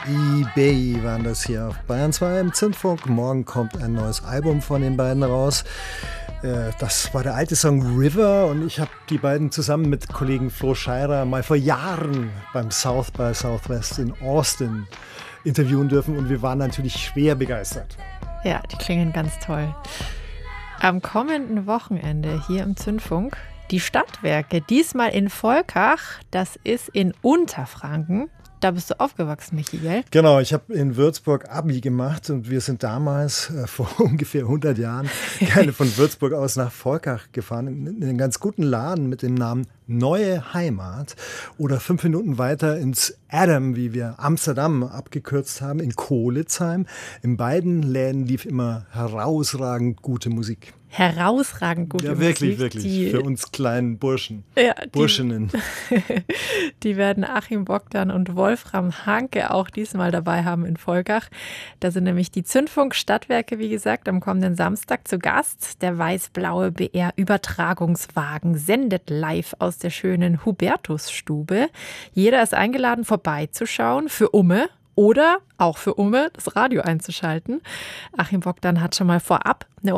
eBay waren das hier auf Bayern 2 im Zündfunk. Morgen kommt ein neues Album von den beiden raus. Das war der alte Song River und ich habe die beiden zusammen mit Kollegen Flo Scheirer mal vor Jahren beim South by Southwest in Austin interviewen dürfen und wir waren natürlich schwer begeistert. Ja, die klingen ganz toll. Am kommenden Wochenende hier im Zündfunk die Stadtwerke, diesmal in Volkach, das ist in Unterfranken. Da bist du aufgewachsen, Michi, gell? Genau, ich habe in Würzburg Abi gemacht und wir sind damals vor ungefähr 100 Jahren gerne von Würzburg aus nach Volkach gefahren, in einen ganz guten Laden mit dem Namen Neue Heimat oder 5 Minuten weiter ins Adam, wie wir Amsterdam abgekürzt haben, in Kolitzheim. In beiden Läden lief immer herausragend gute Musik. Herausragend gute Musik. Ja, wirklich, wirklich. Für uns kleinen Burschen. Ja, Burschinnen. Die werden Achim Bogdan und Wolfram Hanke auch diesmal dabei haben in Volkach. Da sind nämlich die Zündfunk-Stadtwerke, wie gesagt, am kommenden Samstag zu Gast. Der weiß-blaue BR-Übertragungswagen sendet live aus der schönen Hubertusstube. Jeder ist eingeladen, vorbeizuschauen für Umme. Oder auch für Umme, das Radio einzuschalten. Achim Bogdan hat schon mal vorab eine